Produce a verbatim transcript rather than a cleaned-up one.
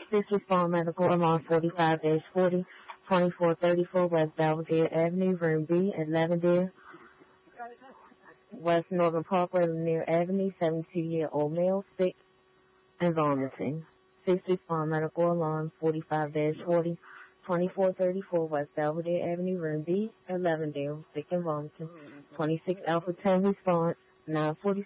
Six Respond Medical Alarm forty-five forty, twenty-four thirty-four West Belvedere Avenue, Room B, at Lavendale, West Northern Parkway, Lanier Avenue, seventy-two-year-old male, sick and vomiting. Six Respond Medical Alarm forty-five forty, twenty-four thirty-four West Belvedere Avenue, Room B, at Lavendale, sick and vomiting. twenty-six Alpha ten Response, nine forty